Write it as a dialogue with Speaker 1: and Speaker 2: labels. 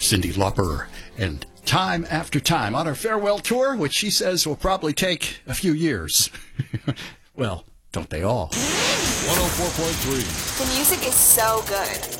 Speaker 1: Cyndi Lauper, and Time After Time on her farewell tour, which she says will probably take a few years. Well, don't they all?
Speaker 2: 104.3.
Speaker 3: The music is so good.